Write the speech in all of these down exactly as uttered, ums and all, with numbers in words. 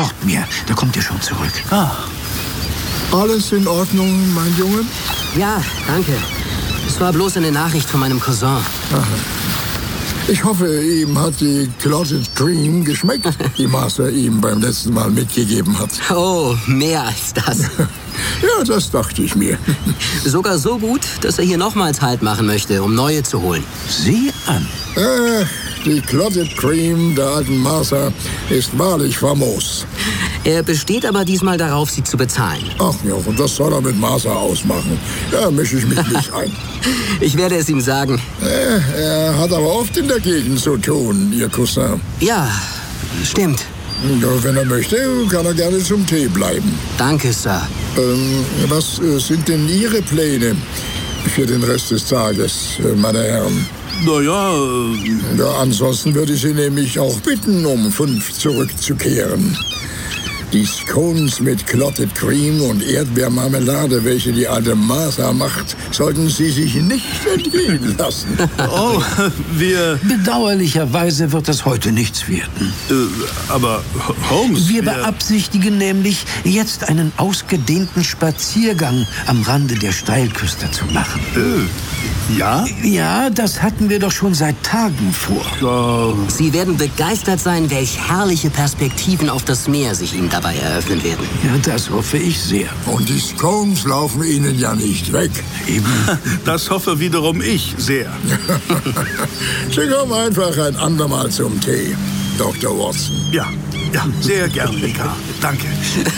Glaubt mir, da kommt ihr schon zurück. Ah. Alles in Ordnung, mein Junge? Ja, danke. Es war bloß eine Nachricht von meinem Cousin. Aha. Ich hoffe, ihm hat die Clotted Cream geschmeckt, die Master ihm beim letzten Mal mitgegeben hat. Oh, mehr als das. Ja, das dachte ich mir. Sogar so gut, dass er hier nochmals Halt machen möchte, um neue zu holen. Sieh an. Äh, die Clotted Cream der alten Master ist wahrlich famos. Er besteht aber diesmal darauf, sie zu bezahlen. Ach ja, und das soll er mit Master ausmachen. Da mische ich mich nicht ein. Ich werde es ihm sagen. Äh, er hat aber oft in der Gegend zu tun, Ihr Cousin. Ja, stimmt. Ja, wenn er möchte, kann er gerne zum Tee bleiben. Danke, Sir. Ähm, was äh, sind denn Ihre Pläne für den Rest des Tages, äh, meine Herren? Naja, äh... Ja, ansonsten würde ich Sie nämlich auch bitten, um fünf zurückzukehren. Die Scones mit Clotted Cream und Erdbeermarmelade, welche die alte Martha macht, sollten Sie sich nicht entgehen lassen. Oh, wir... Bedauerlicherweise wird das heute nichts werden. Äh, aber Holmes... Wir beabsichtigen nämlich, jetzt einen ausgedehnten Spaziergang am Rande der Steilküste zu machen. Äh, ja? Ja, das hatten wir doch schon seit Tagen vor. Äh, Sie werden begeistert sein, welch herrliche Perspektiven auf das Meer sich Ihnen dabei eröffnen werden. Ja, das hoffe ich sehr. Und die Scones laufen Ihnen ja nicht weg. Eben. Das hoffe wiederum ich sehr. Sie kommen einfach ein andermal zum Tee, Doktor Watson. Ja, ja, sehr gern, Vikar. Danke.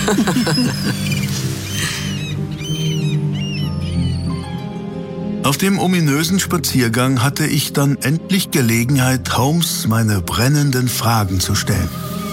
Auf dem ominösen Spaziergang hatte ich dann endlich Gelegenheit, Holmes meine brennenden Fragen zu stellen.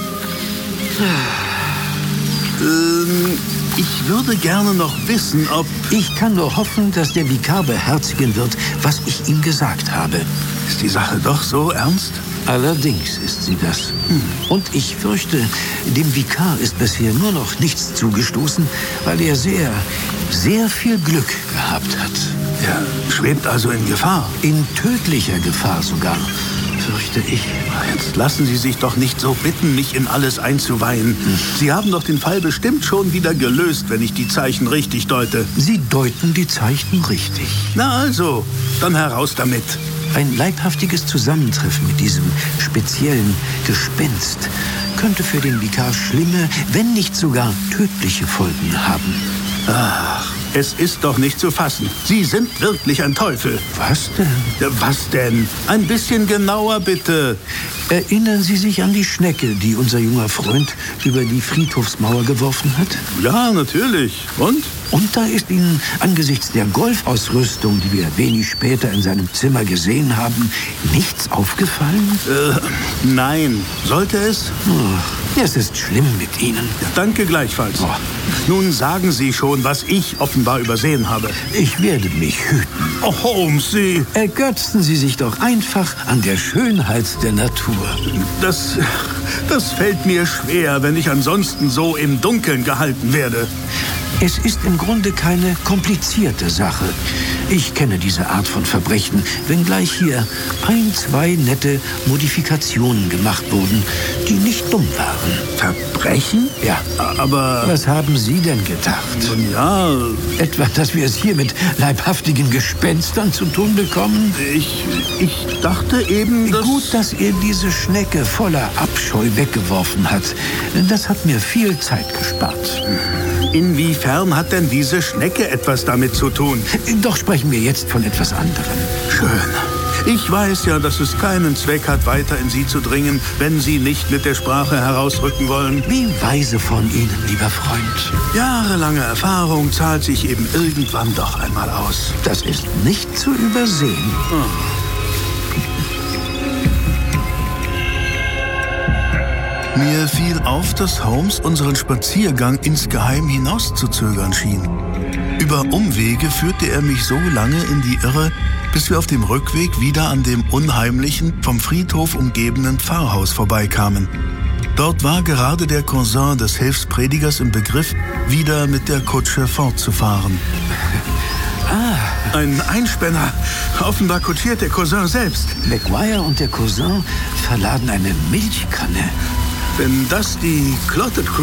ähm, ich würde gerne noch wissen, ob... Ich kann nur hoffen, dass der Vikar beherzigen wird, was ich ihm gesagt habe. Ist die Sache doch so ernst? Allerdings ist sie das. Hm. Und ich fürchte, dem Vikar ist bisher nur noch nichts zugestoßen, weil er sehr, sehr viel Glück gehabt hat. Er schwebt also in Gefahr. In tödlicher Gefahr sogar, fürchte ich. Jetzt lassen Sie sich doch nicht so bitten, mich in alles einzuweihen. Hm. Sie haben doch den Fall bestimmt schon wieder gelöst, wenn ich die Zeichen richtig deute. Sie deuten die Zeichen richtig. Na also, dann heraus damit. Ein leibhaftiges Zusammentreffen mit diesem speziellen Gespenst könnte für den Vikar schlimme, wenn nicht sogar tödliche Folgen haben. Ach, es ist doch nicht zu fassen. Sie sind wirklich ein Teufel. Was denn? Ja, was denn? Ein bisschen genauer, bitte. Erinnern Sie sich an die Schnecke, die unser junger Freund über die Friedhofsmauer geworfen hat? Ja, natürlich. Und? Und da ist Ihnen angesichts der Golfausrüstung, die wir wenig später in seinem Zimmer gesehen haben, nichts aufgefallen? Äh, nein. Sollte es? Oh, es ist schlimm mit Ihnen. Ja, danke gleichfalls. Oh. Nun sagen Sie schon, was ich offenbar übersehen habe. Ich werde mich hüten. Oh, Holmes, Sie... Ergötzen Sie sich doch einfach an der Schönheit der Natur. Das, das fällt mir schwer, wenn ich ansonsten so im Dunkeln gehalten werde. Es ist im Grunde keine komplizierte Sache. Ich kenne diese Art von Verbrechen, wenngleich hier ein, zwei nette Modifikationen gemacht wurden, die nicht dumm waren. Verbrechen? Ja. Aber... Was haben Sie denn gedacht? Ja... Etwa, dass wir es hier mit leibhaftigen Gespenstern zu tun bekommen? Ich... ich dachte eben, dass... Gut, dass ihr diese Schnecke voller Abscheu weggeworfen hat. Das hat mir viel Zeit gespart. Inwiefern hat denn diese Schnecke etwas damit zu tun? Doch sprechen wir jetzt von etwas anderem. Schön. Ich weiß ja, dass es keinen Zweck hat, weiter in Sie zu dringen, wenn Sie nicht mit der Sprache herausrücken wollen. Wie weise von Ihnen, lieber Freund. Jahrelange Erfahrung zahlt sich eben irgendwann doch einmal aus. Das ist nicht zu übersehen. Oh. Mir fiel auf, dass Holmes unseren Spaziergang insgeheim hinauszuzögern schien. Über Umwege führte er mich so lange in die Irre, bis wir auf dem Rückweg wieder an dem unheimlichen, vom Friedhof umgebenen Pfarrhaus vorbeikamen. Dort war gerade der Cousin des Hilfspredigers im Begriff, wieder mit der Kutsche fortzufahren. Ah. Ein Einspänner. Offenbar kutschiert der Cousin selbst. Maguire und der Cousin verladen eine Milchkanne. Wenn das die Clotted